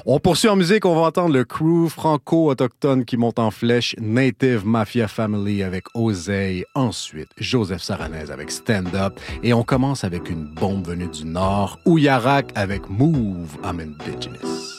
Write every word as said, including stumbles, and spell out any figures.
On poursuit en musique, on va entendre le crew franco-autochtone qui monte en flèche, Native Mafia Family avec Oseille, ensuite Joseph Saranez avec Stand Up, et on commence avec une bombe venue du Nord, Ouyarak avec Move, I'm Indigenous.